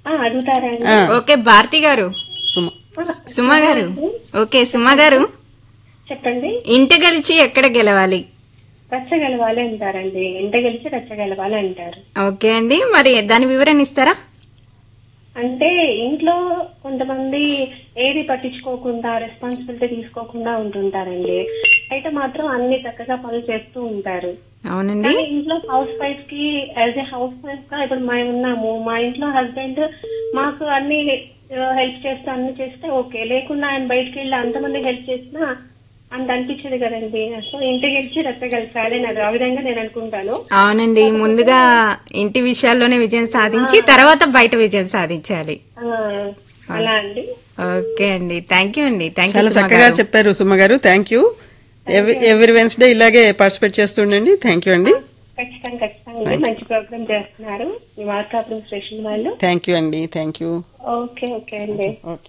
అడుగుతారండి. ఓకే భారతి గారు, సుమ సుమ గారు. ఓకే సుమ గారు, చెప్పండి. ఇంట గెలిచి ఎక్కడ గెలవాలి? రచ్చ గెలవాలి అంటారండి. ఇంట గెలిచి రచ్చ గెలవాలి అంటారు. ఓకే అండి, మరి దాని వివరణ ఇస్తారా? అంటే ఇంట్లో కొంతమంది ఏది పట్టించుకోకుండా రెస్పాన్సిబిలిటీ తీసుకోకుండా ఉంటుంటారండి. అయితే మాత్రం అన్ని చక్కగా పనులు చేస్తూ ఉంటారు. అవునండి. కానీ ఇంట్లో హౌస్ వైఫ్ కి యాజ్ ఏ హౌస్ వైఫ్ గా ఇప్పుడు మేము ఉన్నాము. మా ఇంట్లో హస్బెండ్ మాకు అన్ని హెల్ప్ చేస్తే అన్ని చేస్తే ఓకే, లేకుండా ఆయన బయటకు వెళ్ళి అంతమంది హెల్ప్ చేసినా అంత అనిపించదు కదండి. సో ఇంటికి గెలిచి రచ్చగలిచాలి అది ఆ విధంగా నేను అనుకుంటాను. అవునండి, ముందుగా ఇంటి విషయాల్లోనే విజయం సాధించి తర్వాత బయట విజయం సాధించాలి. అలా అండి. ఓకే అండి, థ్యాంక్ యూ అండి. Thank you. చాలా చక్కగా చెప్పారు సుమ గారు. Thank you. ఎవ్రీ వెన్స్డే ఇలాగే పార్టిసిపేట్ చేస్తుండండి. థ్యాంక్ యూ అండి. ఖచ్చితంగా మంచి ప్రోగ్రామ్ చేస్తున్నారు మీ మార్కాపురం స్టేషన్ వాళ్ళు. థ్యాంక్ యూ అండి. Thank you. ఓకే ఓకే అండి. ఓకే.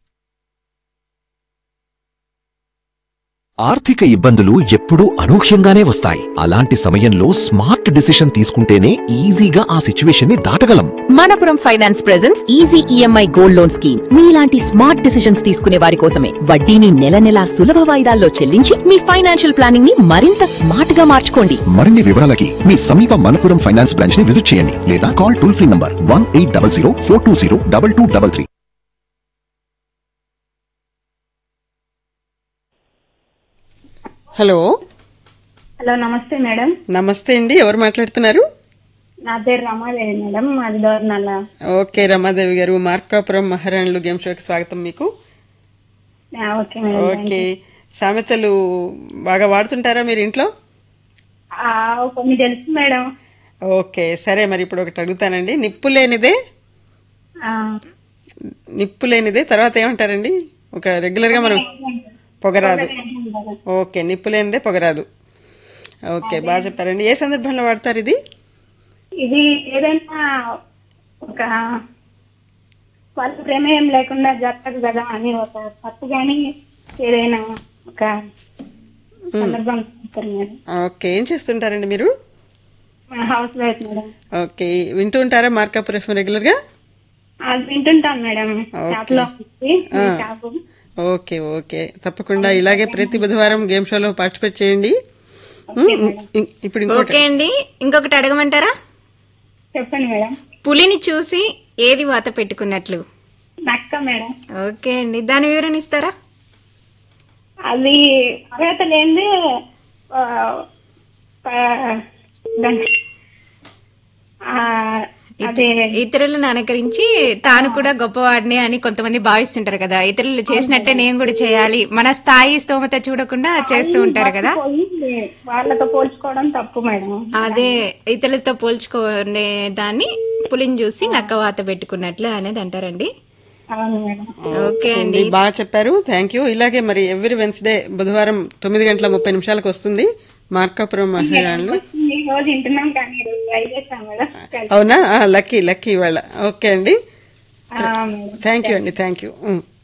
ఆర్థిక ఇబ్బందులు ఎప్పుడూ అనూహ్యంగానే వస్తాయి. అలాంటి సమయంలో స్మార్ట్ డిసిషన్ తీసుకుంటేనే ఈజీగా ఆ సిచ్యువేషన్ ని దాటగలం. Manappuram finance presents easy EMI gold loan scheme. మీలాంటి స్మార్ట్ డిసిషన్స్ తీసుకునే వారి కోసమే. వడ్డీని నెల నెలా సులభ వాయిదాల్లో చెల్లించి మీ ఫైనాన్షియల్ ప్లానింగ్ ని మరింత స్మార్ట్ గా మార్చుకోండి. మరిన్ని వివరాలకి మీ సమీప మనపురం ఫైనాన్స్ బ్రాంచ్ ని విజిట్ చేయండి లేదా call toll free number 1800 420 2233. Hello. Hello, నమస్తే మేడం. నమస్తే అండి. ఎవరు మాట్లాడుతున్నారు? నా పేరు రమాదేవి మేడం, మాది దోర్నల్ల. ఓకే రమాదేవి గారు, మార్కాపురం మహారాణులు గేమ్ షోకి స్వాగతం మీకు. Okay madam. ఓకే, సామెతలు బాగా వాడుతుంటారా మీరు ఇంట్లో? కొన్ని తెలుసు మేడం. ఓకే సరే, మరి ఇప్పుడు ఒకటి అడుగుతానండి. నిప్పు లేనిదే తర్వాత ఏమంటారండి? ఒక రెగ్యులర్ గా మనం పొగరాదు. ఓకే, నిప్పు లేనిదే పొగరాదు. ఓకే, బాగా చెప్పారండి. ఏ సందర్భంలో వాడతారు ఇది? ఇది ఏదైనా ఒక వాళ్ళ ప్రమేయం లేకుండా జరగదు కదా అని ఒక తప్పు గాని ఏదైనా ఒక సందర్భం. ఓకే, ఏం చేస్తుంటారండి మీరు? House wife madam. ఓకే, వింటూ ఉంటారా మార్కాపురం ఎఫ్ఎం రెగ్యులర్ గా? అది వింటుంటాను మేడం. ఓకే ఓకే, తప్పకుండా ఇలాగే ప్రతి బుధవారం గేమ్ షోలో పార్టిసిపేట్ చేయండి. ఇప్పుడు ఓకే అండి, ఇంకొకటి అడగమంటారా? చెప్పండి మేడం. పులిని చూసి ఏది వాత పెట్టుకున్నట్లు? నక్క మేడం. ఓకే అండి, దాని వివరణ ఇస్తారా? అది అర్హత లేనిదే ఇతరులను అనుకరించి తాను కూడా గొప్పవాడిని అని కొంతమంది భావిస్తుంటారు కదా. ఇతరులు చేసినట్టే నేను కూడా చేయాలి, మన స్థాయి స్తోమత చూడకుండా చేస్తూ ఉంటారు కదా. వాళ్ళతో పోల్చుకోవడం తప్పు మేడం. అదే ఇతరులతో పోల్చుకునే దాన్ని పులిని చూసి నక్క వాత పెట్టుకున్నట్లు అనేది అంటారండి. ఓకే అండి, బాగా చెప్పారు. Thank you. ఇలాగే మరి ఎవ్రీ వెన్స్డే బుధవారం 9:30 వస్తుంది మార్కాపురం మహిళలు. అవునా? లక్కీ ఇవాళ. ఓకే అండి, థ్యాంక్ యూ అండి. Thank you.